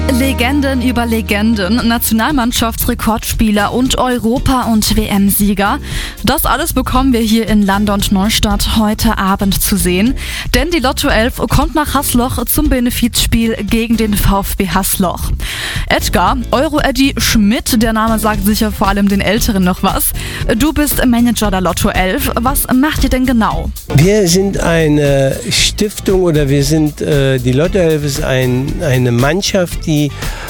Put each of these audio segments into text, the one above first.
Legenden über Legenden, Nationalmannschaftsrekordspieler und Europa- und WM-Sieger. Das alles bekommen wir hier in Lande und Neustadt heute Abend zu sehen. Denn die Lotto 11 kommt nach Hasloch zum Benefizspiel gegen den VfB Hasloch. Edgar, Euro-Eddy Schmidt, der Name sagt sicher vor allem den Älteren noch was. Du bist Manager der Lotto 11. Was macht ihr denn genau? Wir sind eine Stiftung oder die Lotto 11 ist eine Mannschaft, die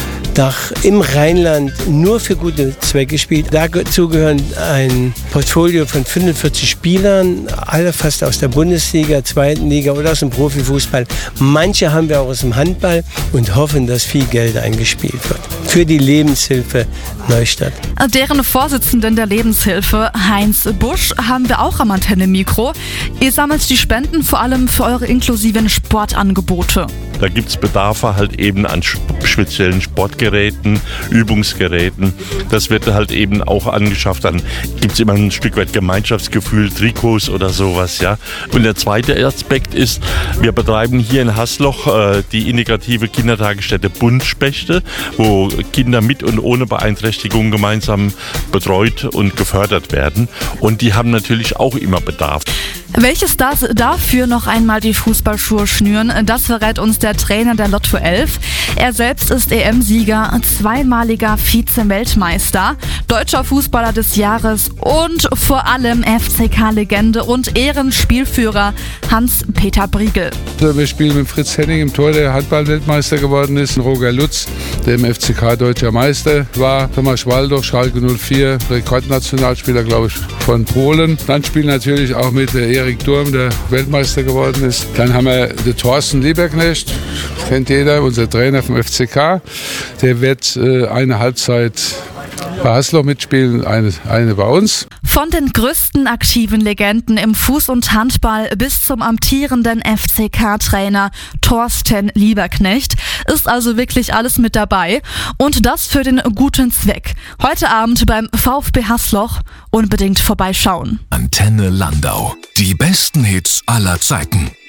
im Rheinland nur für gute Zwecke spielt. Dazu gehören ein Portfolio von 45 Spielern, alle fast aus der Bundesliga, zweiten Liga oder aus dem Profifußball. Manche haben wir auch aus dem Handball und hoffen, dass viel Geld eingespielt wird. Für die Lebenshilfe Neustadt. Deren Vorsitzenden der Lebenshilfe, Heinz Busch, haben wir auch am Antenne-Mikro. Ihr sammelt die Spenden vor allem für eure inklusiven Sportangebote. Da gibt es Bedarfe halt eben an speziellen Sportgeräten, Übungsgeräten. Das wird halt eben auch angeschafft. Dann gibt es immer ein Stück weit Gemeinschaftsgefühl, Trikots oder sowas. Ja. Und der zweite Aspekt ist, wir betreiben hier in Hasloch die integrative Kindertagesstätte Buntspechte, wo Kinder mit und ohne Beeinträchtigung gemeinsam betreut und gefördert werden. Und die haben natürlich auch immer Bedarf. Welches dafür noch einmal die Fußballschuhe schnüren, das verrät uns der Trainer der Lotto 11. Er selbst ist EM-Sieger, zweimaliger Vize-Weltmeister, deutscher Fußballer des Jahres und vor allem FCK-Legende und Ehrenspielführer Hans-Peter Briegel. Wir spielen mit Fritz Henning im Tor, der Handball-Weltmeister geworden ist, Roger Lutz, der im FCK deutscher Meister war, Thomas Schwaldoch, Schalke 04, Rekordnationalspieler, glaube ich, von Polen. Dann spielen natürlich auch mit Erik Durm, der Weltmeister geworden ist. Dann haben wir den Thorsten Lieberknecht, kennt jeder, unser Trainer vom FCK. Der wird eine Halbzeit bei Hasloch mitspielen, eine bei uns. Von den größten aktiven Legenden im Fuß- und Handball bis zum amtierenden FCK-Trainer Thorsten Lieberknecht ist also wirklich alles mit dabei. Und das für den guten Zweck. Heute Abend beim VfB Hasloch unbedingt vorbeischauen. Antenne Landau. Die besten Hits aller Zeiten.